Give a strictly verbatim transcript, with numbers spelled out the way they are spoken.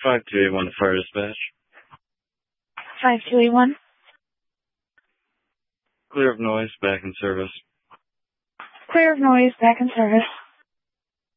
five two eight one to Fire Dispatch. five two eight one. Clear of noise, back in service. Clear of noise, back in service.